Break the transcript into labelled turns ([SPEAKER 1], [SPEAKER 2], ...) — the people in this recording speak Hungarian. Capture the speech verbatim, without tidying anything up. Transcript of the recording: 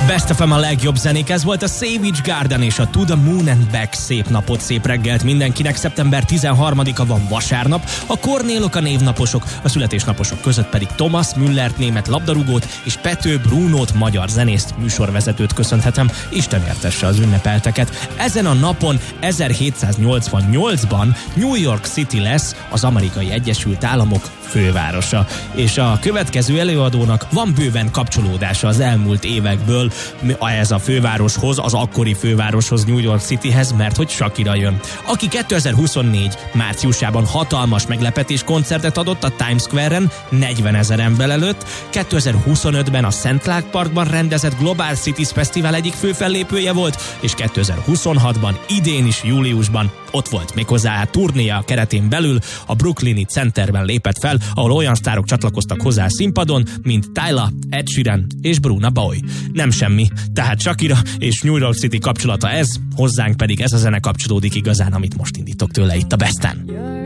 [SPEAKER 1] Best of a legjobb zenék, ez volt a Savage Garden és a To the Moon and Back. Szép napot, szép reggelt mindenkinek. Szeptember tizenharmadika van, vasárnap. A Kornélok a névnaposok, a születésnaposok között pedig Thomas Müllert, német labdarúgót, és Pető Brunót, magyar zenészt, műsorvezetőt köszönhetem. Isten értesse az ünnepelteket. Ezen a napon ezerhétszáznyolcvannyolcban New York City lesz az Amerikai Egyesült Államok fővárosa. És a következő előadónak van bőven kapcsolódása az elmúlt évekből ez a fővároshoz, az akkori fővároshoz, New York Cityhez, mert hogy Shakira jön. Aki kétezer-huszonnégy márciusában hatalmas meglepetés koncertet adott a Times Square-en negyvenezer ember előtt, kétezer-huszonötben a Szent Clark Parkban rendezett Global Cities Festival egyik főfellépője volt, és kétezer-huszonhatban, idén is júliusban ott volt méghozzá turnéja keretén belül, a Brooklyni Centerben lépett fel, ahol olyan sztárok csatlakoztak hozzá a színpadon, mint Tyla, Ed Sheeran és Burna Boy. Nem semmi, tehát Shakira és New York City kapcsolata ez, hozzánk pedig ez a zene kapcsolódik igazán, amit most indítok tőle itt a Besten.